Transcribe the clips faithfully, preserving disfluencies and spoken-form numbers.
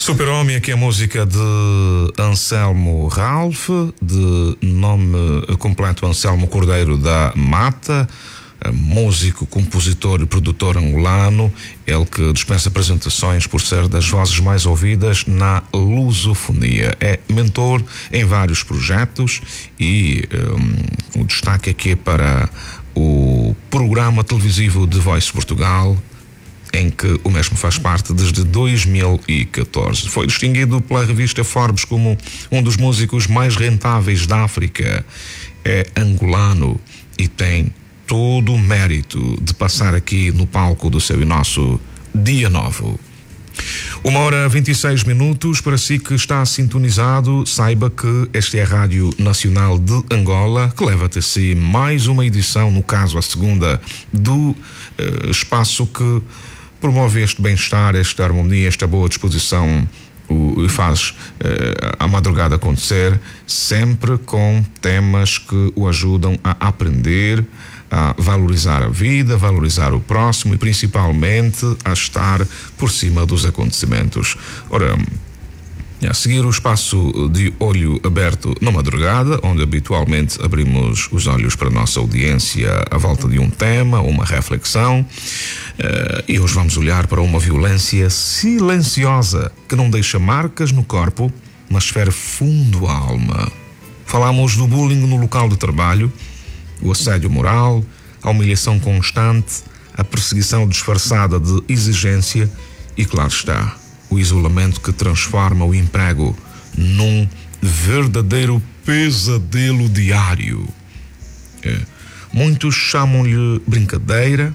Super-Homem, aqui a música de Anselmo Ralph, de nome completo Anselmo Cordeiro da Mata, músico, compositor e produtor angolano, ele que dispensa apresentações por ser das vozes mais ouvidas na lusofonia. É mentor em vários projetos e um, o destaque aqui é para o programa televisivo The Voice Portugal, em que o mesmo faz parte desde dois mil e catorze. Foi distinguido pela revista Forbes como um dos músicos mais rentáveis da África. É angolano e tem todo o mérito de passar aqui no palco do seu e nosso Dia Novo. Uma hora vinte e seis minutos, para si que está sintonizado, saiba que esta é a Rádio Nacional de Angola, que leva até si mais uma edição, no caso a segunda, do uh, espaço que promove este bem-estar, esta harmonia, esta boa disposição e faz uh, a madrugada acontecer, sempre com temas que o ajudam a aprender, a valorizar a vida, valorizar o próximo e principalmente a estar por cima dos acontecimentos. Ora, a seguir o espaço de Olho Aberto na Madrugada, onde habitualmente abrimos os olhos para a nossa audiência à volta de um tema, uma reflexão, uh, e hoje vamos olhar para uma violência silenciosa que não deixa marcas no corpo, mas fere fundo a alma. Falamos do bullying no local de trabalho, o assédio moral, a humilhação constante, a perseguição disfarçada de exigência e, claro está, o isolamento que transforma o emprego num verdadeiro pesadelo diário. É. Muitos chamam-lhe brincadeira,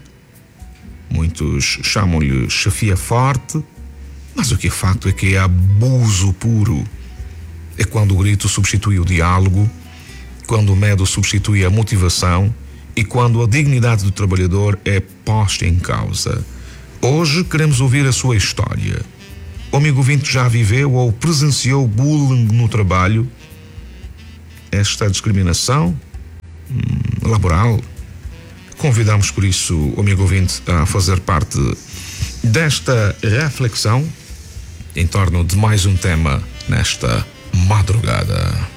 muitos chamam-lhe chefia forte, mas o que é facto é que é abuso puro. É quando o grito substitui o diálogo, quando o medo substitui a motivação e quando a dignidade do trabalhador é posta em causa. Hoje queremos ouvir a sua história. O amigo ouvinte já viveu ou presenciou bullying no trabalho? Esta discriminação hum, laboral? Convidamos por isso o amigo ouvinte a fazer parte desta reflexão em torno de mais um tema nesta madrugada.